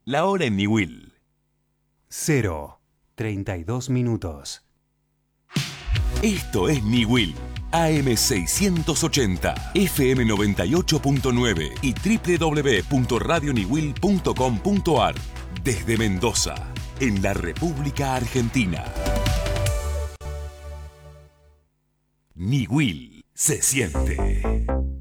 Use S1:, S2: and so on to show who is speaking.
S1: La hora en Niwil.
S2: 0:32.
S1: Esto es Niwil. AM680, FM 98.9 y www.radioniwil.com.ar. Desde Mendoza, en la República Argentina. Niwil se siente.